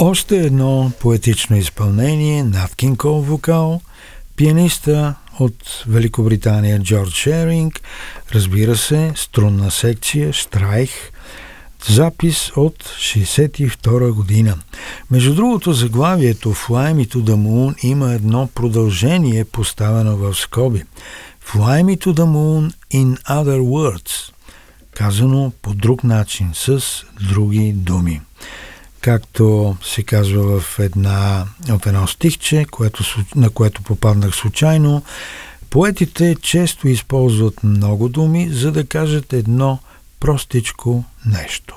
Още едно поетично изпълнение, Нат Кинг Кол вокал, пианиста от Великобритания Джордж Шеринг, разбира се, струнна секция, Штрайх, запис от 1962 година. Между другото, заглавието Fly Me to the Moon има едно продължение, поставено в скоби. Fly Me to the Moon in other words, казано по друг начин, с други думи. Както се казва в едно стихче, на което попаднах случайно, поетите често използват много думи, за да кажат едно простичко нещо.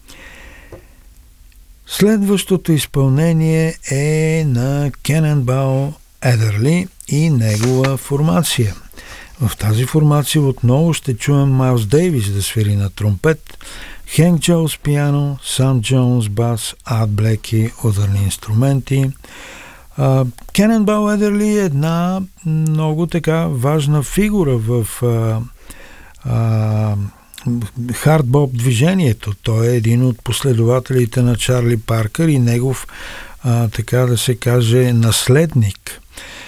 Следващото изпълнение е на Cannonball Adderley и негова формация. В тази формация отново ще чуем Майлс Дейвис да свири на тромпет, Хенк Джоунс пиано, Сам Джонс бас, Арт Блеки ударни инструменти. Cannonball Adderley е една много така важна фигура в хардбоп движението. Той е един от последователите на Чарли Паркър и негов, така да се каже, наследник.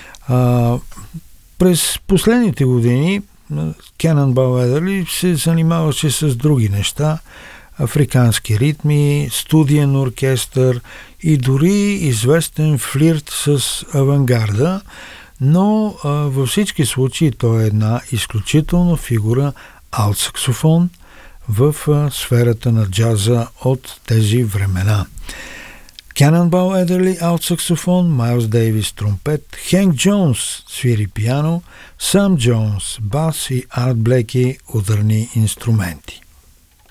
През последните години Cannonball Adderley се занимаваше с други неща, африкански ритми, студиен оркестър и дори известен флирт с авангарда, но във всички случаи той е една изключителна фигура алт-саксофон в сферата на джаза от тези времена. Cannonball Adderley алт-саксофон, Майлс Дейвис тромпет, Хенк Джоунс свири пиано, Сам Джонс бас и Арт Блеки ударни инструменти.